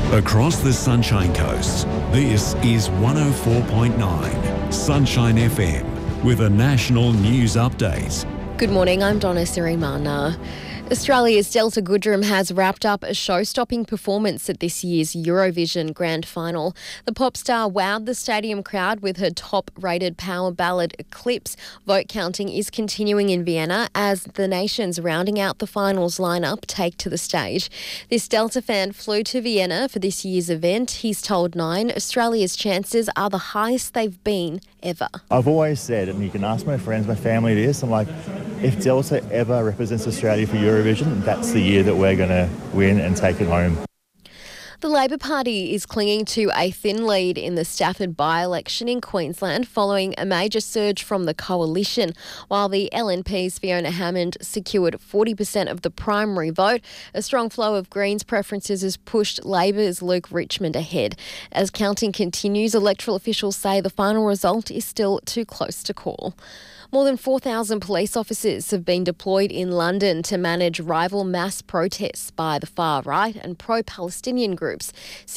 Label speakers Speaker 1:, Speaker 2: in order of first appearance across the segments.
Speaker 1: Across the Sunshine Coast, this is 104.9 Sunshine FM with a national news update.
Speaker 2: Good morning, I'm Donna Sirimana. Australia's Delta Goodrem has wrapped up a show-stopping performance at this year's Eurovision Grand Final. The pop star wowed the stadium crowd with her top-rated power ballad Eclipse. Vote counting is continuing in Vienna as the nations rounding out the finals lineup take to the stage. This Delta fan flew to Vienna for this year's event. He's told Nine Australia's chances are the highest they've been ever.
Speaker 3: I've always said, and you can ask my friends, my family this, I'm like, if Delta ever represents Australia for Eurovision, that's the year that we're going to win and take it home.
Speaker 2: The Labor Party is clinging to a thin lead in the Stafford by-election in Queensland following a major surge from the coalition. While the LNP's Fiona Hammond secured 40% of the primary vote, a strong flow of Greens preferences has pushed Labor's Luke Richmond ahead. As counting continues, electoral officials say the final result is still too close to call. More than 4,000 police officers have been deployed in London to manage rival mass protests by the far right and pro-Palestinian groups.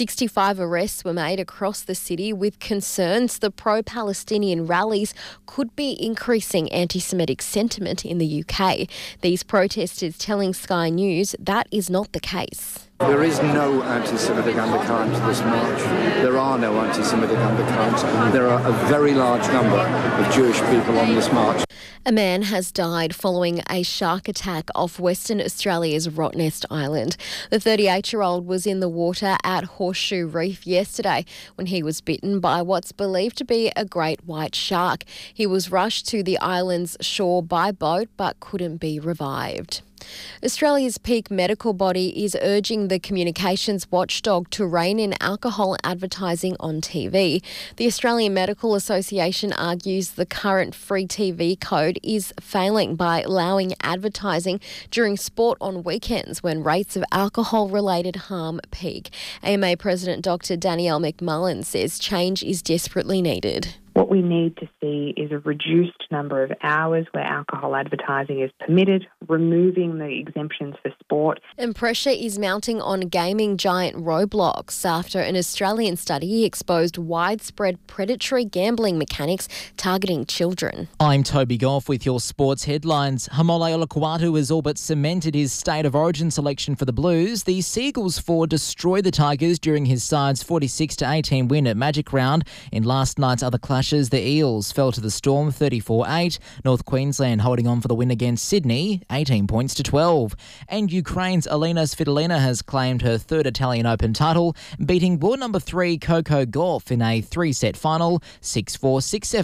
Speaker 2: 65 arrests were made across the city with concerns the pro-Palestinian rallies could be increasing anti-Semitic sentiment in the UK. These protesters telling Sky News that is not the case.
Speaker 4: There is no anti-Semitic undercurrent to this march. There are no anti-Semitic undercurrents. There are a very large number of Jewish people on this march.
Speaker 2: A man has died following a shark attack off Western Australia's Rottnest Island. The 38-year-old was in the water at Horseshoe Reef yesterday when he was bitten by what's believed to be a great white shark. He was rushed to the island's shore by boat but couldn't be revived. Australia's peak medical body is urging the communications watchdog to rein in alcohol advertising on TV. The Australian Medical Association argues the current free TV code is failing by allowing advertising during sport on weekends when rates of alcohol-related harm peak. AMA President Dr. Danielle McMullen says change is desperately needed.
Speaker 5: What we need to see is a reduced number of hours where alcohol advertising is permitted, removing the exemptions for sport.
Speaker 2: And pressure is mounting on gaming giant Roblox after an Australian study exposed widespread predatory gambling mechanics targeting children.
Speaker 6: I'm Toby Goff with your sports headlines. Haumole Olakau'atu has all but cemented his state of origin selection for the Blues. The Seagulls forward destroyed the Tigers during his side's 46-18 win at Magic Round. In last night's other clash, the Eels fell to the Storm 34-8. North Queensland holding on for the win against Sydney, 18 points to 12. And Ukraine's Alina Svitolina has claimed her third Italian Open title, beating world number 3 Coco Gauff in a 3-set final, 6-4,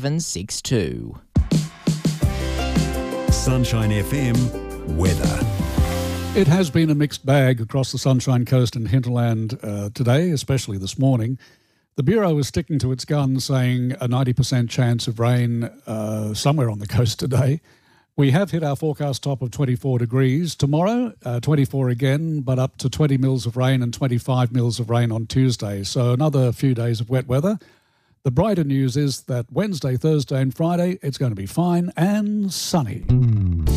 Speaker 6: 6-7, 6-2.
Speaker 1: Sunshine FM weather.
Speaker 7: It has been a mixed bag across the Sunshine Coast and hinterland today, especially this morning. The Bureau is sticking to its guns, saying a 90% chance of rain somewhere on the coast today. We have hit our forecast top of 24 degrees. Tomorrow, 24 again, but up to 20 mils of rain and 25 mils of rain on Tuesday. So another few days of wet weather. The brighter news is that Wednesday, Thursday and Friday, it's going to be fine and sunny.